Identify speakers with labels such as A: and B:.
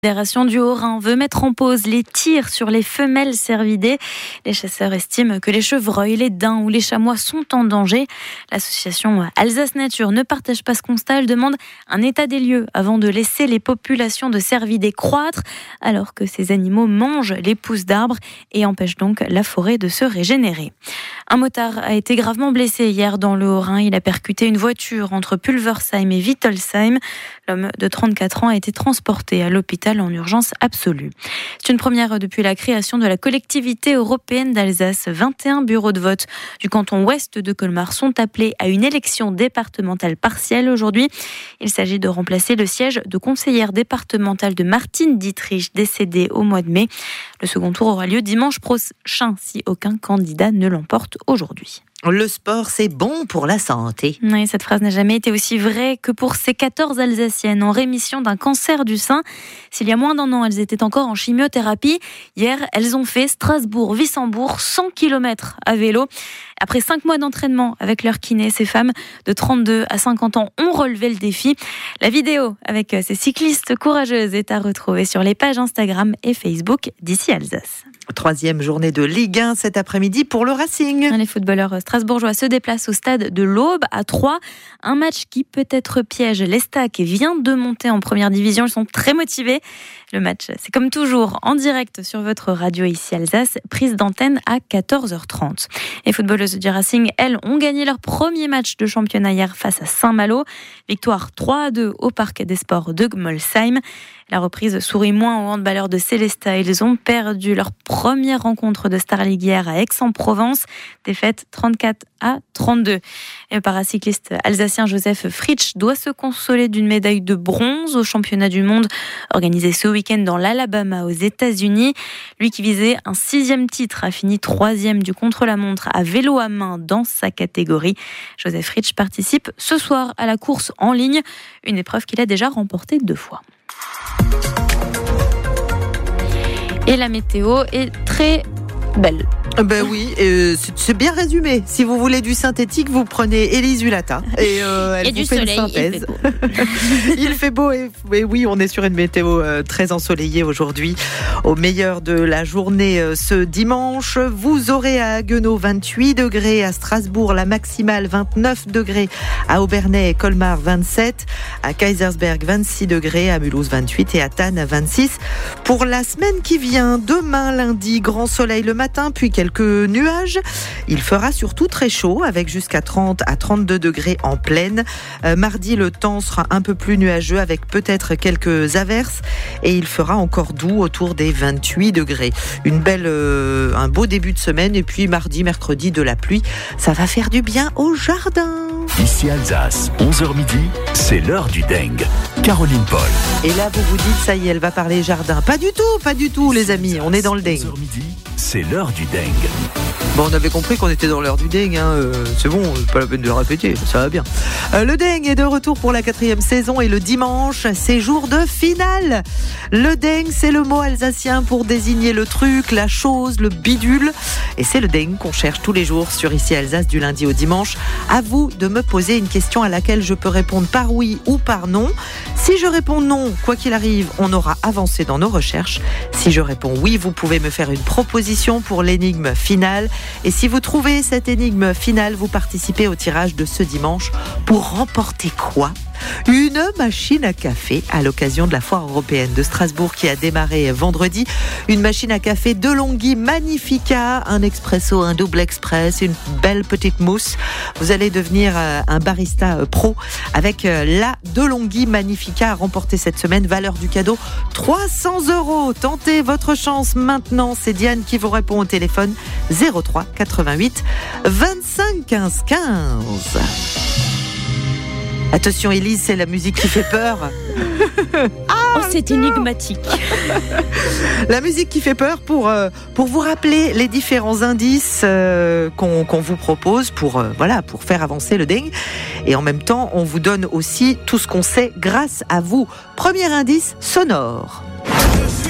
A: La Fédération du Haut-Rhin veut mettre en pause les tirs sur les femelles cervidés. Les chasseurs estiment que les chevreuils, les daims ou les chamois sont en danger. L'association Alsace Nature ne partage pas ce constat. Elle demande un état des lieux avant de laisser les populations de cervidés croître, alors que ces animaux mangent les pousses d'arbres et empêchent donc la forêt de se régénérer. Un motard a été gravement blessé hier dans le Haut-Rhin. Il a percuté une voiture entre Pulversheim et Wittelsheim. L'homme de 34 ans a été transporté à l'hôpital en urgence absolue. C'est une première depuis la création de la collectivité européenne d'Alsace. 21 bureaux de vote du canton ouest de Colmar sont appelés à une élection départementale partielle aujourd'hui. Il s'agit de remplacer le siège de conseillère départementale de Martine Dietrich, décédée au mois de mai. Le second tour aura lieu dimanche prochain si aucun candidat ne l'emporte aujourd'hui.
B: Le sport, c'est bon pour la santé.
A: Oui, cette phrase n'a jamais été aussi vraie que pour ces 14 Alsaciennes en rémission d'un cancer du sein. S'il y a moins d'un an, elles étaient encore en chimiothérapie. Hier, elles ont fait Strasbourg-Wissembourg, 100 km à vélo. Après 5 mois d'entraînement avec leur kiné, ces femmes de 32 à 50 ans ont relevé le défi. La vidéo avec ces cyclistes courageuses est à retrouver sur les pages Instagram et Facebook d'Ici Alsace.
B: 3e journée de Ligue 1 cet après-midi pour le Racing.
A: Les footballeurs strasbourgeois se déplacent au stade de l'Aube à Troyes. Un match qui peut être piège. L'Estac vient de monter en première division. Ils sont très motivés. Le match, c'est comme toujours en direct sur votre radio Ici Alsace, prise d'antenne à 14h30. Les footballeuses du Racing, elles, ont gagné leur premier match de championnat hier face à Saint-Malo. Victoire 3-2 au Parc des Sports de Gmolsheim. La reprise sourit moins aux handballeurs de Célestat. Ils ont perdu leur première rencontre de Star League hier à Aix-en-Provence. Défaite 34-32. Et le paracycliste alsacien Joseph Fritsch doit se consoler d'une médaille de bronze au championnat du monde organisé ce week-end dans l'Alabama aux États-Unis. Lui qui visait un 6e titre a fini 3e du contre-la-montre à vélo à main dans sa catégorie. Joseph Fritsch participe ce soir à la course en ligne, une épreuve qu'il a déjà remportée 2 fois. Et la météo est très belle.
B: Ben oui, c'est bien résumé. Si vous voulez du synthétique, vous prenez Élise Hulata et elle
A: et
B: vous
A: du
B: fait
A: soleil,
B: une synthèse.
A: Il fait beau.
B: Il fait beau et oui, on est sur une météo très ensoleillée aujourd'hui. Au meilleur de la journée ce dimanche, vous aurez à Haguenau 28 degrés, à Strasbourg la maximale 29 degrés, à Obernai et Colmar 27, à Kaisersberg 26 degrés, à Mulhouse 28 et à Thann 26. Pour la semaine qui vient, demain lundi, grand soleil le matin, puis quelques nuages. Il fera surtout très chaud avec jusqu'à 30 à 32 degrés en plaine. Mardi, le temps sera un peu plus nuageux avec peut-être quelques averses et il fera encore doux autour des 28 degrés. Un beau début de semaine et puis mardi, mercredi, de la pluie. Ça va faire du bien au jardin.
C: Ici Alsace, 11h midi, c'est l'heure du dengue. Caroline Paul.
B: Et là, vous vous dites, ça y est, elle va parler jardin. Pas du tout, les amis. On est dans le dengue.
C: 11h midi, c'est l'heure du dengue.
B: Bon, on avait compris qu'on était dans l'heure du dengue, hein. C'est bon, pas la peine de le répéter, ça va bien. Le dengue est de retour pour la 4e saison et le dimanche, c'est jour de finale. Le dengue, c'est le mot alsacien pour désigner le truc, la chose, le bidule. Et c'est le dengue qu'on cherche tous les jours sur Ici Alsace du lundi au dimanche. À vous de me poser une question à laquelle je peux répondre par oui ou par non. Si je réponds non, quoi qu'il arrive, on aura avancé dans nos recherches. Si je réponds oui, vous pouvez me faire une proposition pour l'énigme finale. Et si vous trouvez cette énigme finale, vous participez au tirage de ce dimanche pour remporter quoi ? Une machine à café à l'occasion de la foire européenne de Strasbourg qui a démarré vendredi. Une machine à café DeLonghi Magnifica, un expresso, un double express, une belle petite mousse. Vous allez devenir un barista pro avec la DeLonghi Magnifica à remporter cette semaine. Valeur du cadeau 300 €. Tentez votre chance maintenant. C'est Diane qui vous répond au téléphone 03 88 25 15 15. Attention Élise, c'est la musique qui fait peur.
A: C'est énigmatique.
B: La musique qui fait peur pour vous rappeler les différents indices qu'on vous propose pour faire avancer le dengue. Et en même temps, on vous donne aussi tout ce qu'on sait grâce à vous. Premier indice sonore.